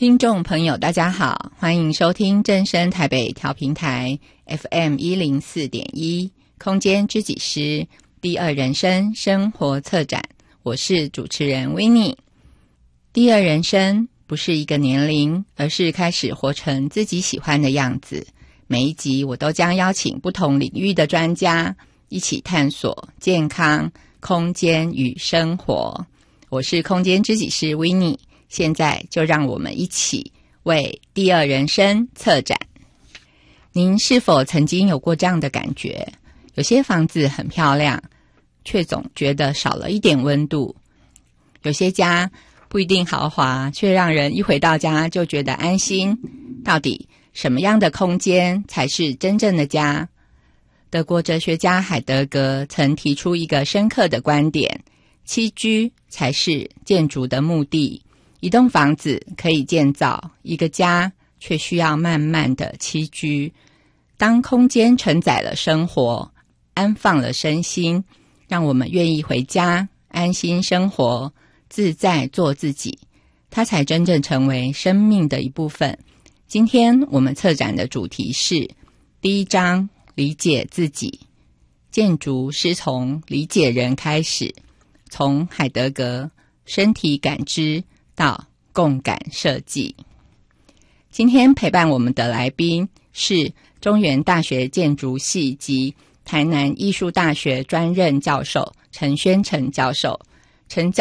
听众朋友大家好，欢迎收听正声台北调频台 FM104.1 空间知己师第二人生生活策展，我是主持人 Winnie。 第二人生不是一个年龄，而是开始活成自己喜欢的样子。每一集我都将邀请不同领域的专家一起探索健康、空间与生活。我是空间知己师 Winnie，现在就让我们一起为第二人生策展。您是否曾经有过这样的感觉？有些房子很漂亮，却总觉得少了一点温度。有些家不一定豪华，却让人一回到家就觉得安心。到底什么样的空间才是真正的家？德国哲学家海德格曾提出一个深刻的观点：栖居才是建筑的目的。一栋房子可以建造，一个家却需要慢慢的栖居。当空间承载了生活，安放了身心，让我们愿意回家，安心生活，自在做自己，它才真正成为生命的一部分。今天我们策展的主题是第一章，理解自己。建筑是从理解人开始，从海德格身体感知到共感设计。今天陪伴我们的来宾是中原大学建筑系及台南艺术大学专任教授陈宣诚教授。陈